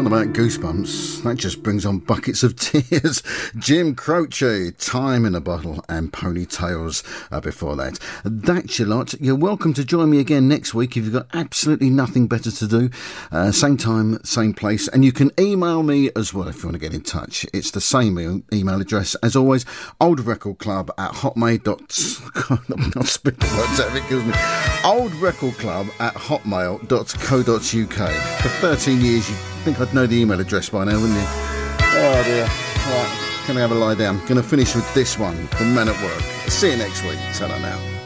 about goosebumps. That just brings on buckets of tears. Jim Croce, Time in a Bottle, and Ponytails before that. That's your lot. You're welcome to join me again next week if you've got absolutely nothing better to do. Same time, same place. And you can email me as well if you want to get in touch. It's the same email address as always, oldrecordclub@hotmail.co.uk. oldrecordclub@hotmail.co.uk. For 13 years, you think I'd know the email address by now, wouldn't you? Oh dear. Right, gonna have a lie down. Gonna finish with this one from Men at Work. See you next week. Ta-ra now.